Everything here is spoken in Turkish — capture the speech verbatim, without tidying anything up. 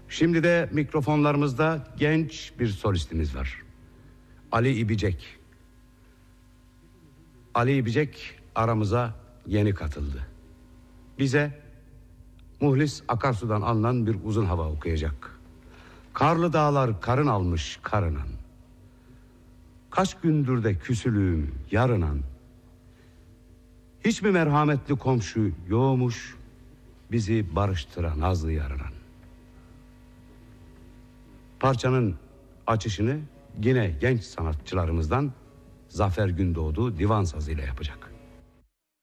Şimdi de mikrofonlarımızda genç bir solistimiz var. Ali İbicek. Ali İbicek aramıza yeni katıldı. Bize Muhlis Akarsu'dan alınan bir uzun hava okuyacak. Karlı dağlar karın almış karınan. Kaç gündür de küsülüğüm yarınan. Hiç mi merhametli komşu yoğmuş bizi barıştıran nazlı yarınan. Parçanın açışını yine genç sanatçılarımızdan Zafer Gündoğdu divan sazıyla yapacak.